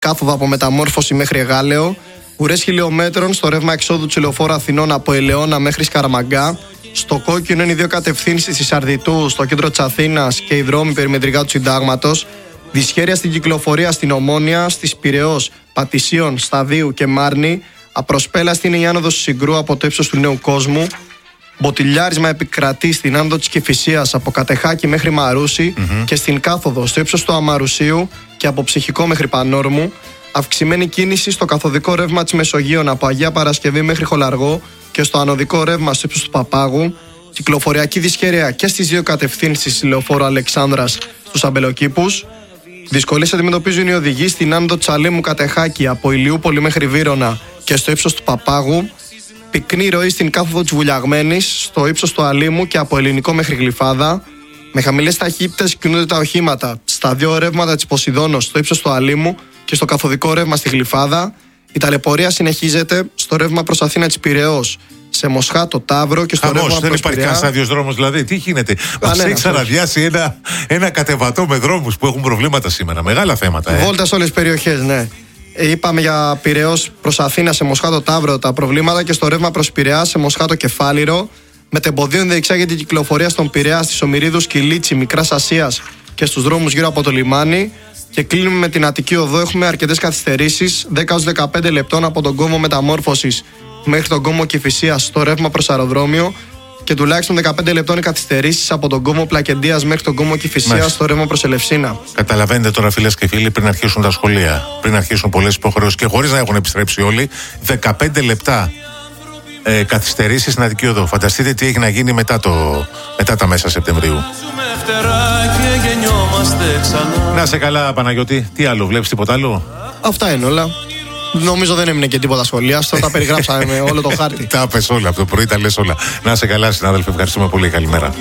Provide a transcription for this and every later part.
κάθοδο από Μεταμόρφωση μέχρι Εγάλεο, ουρές χιλιόμετρων στο ρεύμα εξόδου του Λεωφόρου Αθηνών από Ελαιώνα μέχρι Σκαραμαγκά. Στο κόκκινο είναι οι δύο κατευθύνσεις της Αρδιτού στο κέντρο της Αθήνας και οι δρόμοι περιμετρικά του Συντάγματος. Δυσχέρεια στην κυκλοφορία στην Ομόνια, στις Πειραιώς, Πατησίων, Σταδίου και Μάρνη. Απροσπέλαστη είναι η άνοδος του Συγκρού από το ύψος του Νέου Κόσμου. Μποτιλιάρισμα επικρατεί στην άνοδο της Κηφισίας από Κατεχάκη μέχρι Μαρούσι και στην κάθοδο στο ύψος του Αμαρουσίου και από Ψυχικό μέχρι Πανόρμου. Αυξημένη κίνηση στο καθοδικό ρεύμα της Μεσογείων από Αγία Παρασκευή μέχρι Χολαργό και στο ανωδικό ρεύμα στο ύψος του Παπάγου. Κυκλοφοριακή δυσχέρεια και στις δύο κατευθύνσεις της Λεωφόρου Αλεξάνδρας στους Αμπελοκήπους. Δυσκολίες αντιμετωπίζουν οι οδηγοί στην άνοδο Τσαλέμου Κατεχάκη από Ηλιούπολη μέχρι Βύρωνα και στο ύψος του Παπάγου. Πυκνή ροή στην κάθοδο της Βουλιαγμένης στο ύψος του Αλήμου και από Ελληνικό μέχρι Γλυφάδα. Με χαμηλές ταχύτητες κινούνται τα οχήματα στα δύο ρεύματα της Ποσειδώνος στο ύψος του Αλήμου και στο καθοδικό ρεύμα στη Γλυφάδα. Η ταλαιπωρία συνεχίζεται στο ρεύμα προς Αθήνα της Πειραιώς, σε Μοσχάτο, Ταύρο και στο ρεύμα προς Πειραιά. Δεν υπάρχει κανένας άδειος δρόμος δηλαδή. Τι γίνεται? Μας έχει ξαναδιάσει ένα κατεβατό με δρόμους που έχουν προβλήματα σήμερα. Μεγάλα θέματα. Βόλτα σε όλες τις περιοχές, ναι. Είπαμε για Πειραιώς προς Αθήνα σε Μοσχάτο, Ταύρο τα προβλήματα και στο ρεύμα προς Πειραιά σε Μοσχάτο και Φάληρο. Μετεμποδίων διεξάγεται η κυκλοφορία στον Πειραιά, στις Ομηρίδους, Κιλίτσι, Μικράς Ασίας και στους δρόμους γύρω από το λιμάνι. Και κλείνουμε με την Αττική Οδό. Έχουμε αρκετές καθυστερήσεις, 10-15 λεπτών από τον κόμβο Μεταμόρφωσης μέχρι τον κόμβο Κηφισίας στο ρεύμα προς αεροδρόμιο. Και τουλάχιστον 15 λεπτών οι καθυστερήσεις από τον κόμβο Πλακεντίας μέχρι τον κόμβο Κηφισίας στο ρεύμα προς Ελευσίνα. Καταλαβαίνετε τώρα, φίλες και φίλοι, πριν αρχίσουν τα σχολεία, πριν αρχίσουν πολλές υποχρεώσεις και χωρίς να έχουν επιστρέψει όλοι, 15 λεπτά καθυστερήσεις στην Αττική Οδό. Φανταστείτε τι έχει να γίνει μετά τα μέσα Σεπτεμβρίου. Να σε καλά, Παναγιώτη. Τι άλλο, βλέπεις τίποτα άλλο? Αυτά είναι όλα. Νομίζω δεν έμεινε και τίποτα σχολιάστο. Τα περιγράψαμε με όλο το χάρτη. Τα πες όλα από το πρωί, τα λες όλα. Να σε καλά, συνάδελφε. Ευχαριστούμε πολύ. Καλημέρα.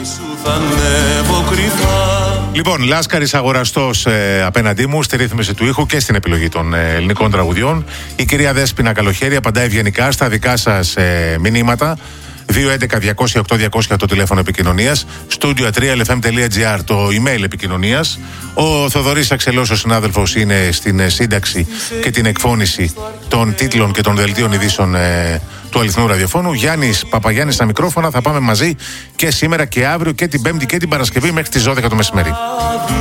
Λοιπόν, Λάσκαρης αγοραστός απέναντί μου στη ρύθμιση του ήχου και στην επιλογή των ελληνικών τραγουδιών. Η κυρία Δέσποινα Καλοχέρη απαντά ευγενικά στα δικά σας μηνύματα. 211-200-8200 το τηλέφωνο επικοινωνίας, studio3lfm.gr το email επικοινωνίας. Ο Θοδωρής Αξελός, ο συνάδελφος, είναι στην σύνταξη και την εκφώνηση των τίτλων και των δελτίων ειδήσεων του αληθινού ραδιοφώνου. Γιάννης Παπαγιάννης στα μικρόφωνα. Θα πάμε μαζί και σήμερα και αύριο και την Πέμπτη και την Παρασκευή μέχρι τις 12 το μεσημέρι.